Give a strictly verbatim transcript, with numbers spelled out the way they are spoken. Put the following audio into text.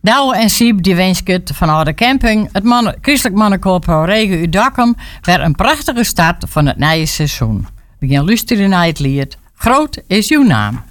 Douwe en Siep die wens ik het vanuit de camping. Het mannen, christelijk mannenkoop Regen u Dakkum werd een prachtige start van het nieuwe seizoen. We gaan luisteren naar het lied Groot is uw naam.